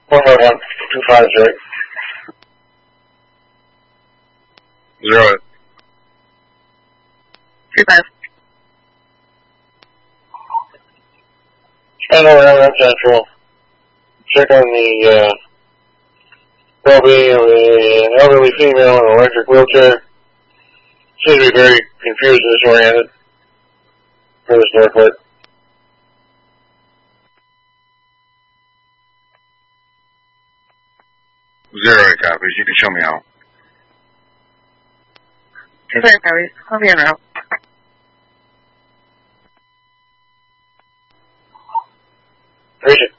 151-250. 0. 35. Spindle around Central. Check on the well-being of an elderly female in an electric wheelchair. Seems to be very confused and disoriented for this Northwood. 0 copies. You can show me out. 25 copies. I'll be en route. Appreciate it.